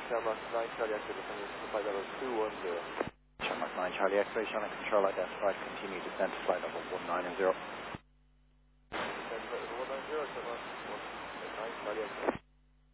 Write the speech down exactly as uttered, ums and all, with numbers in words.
Shamrock nine Charlie X-ray descending to flight level two one zero. Shamrock nine Charlie X-ray, Shannon Control identified, continue descent to flight level one nine zero.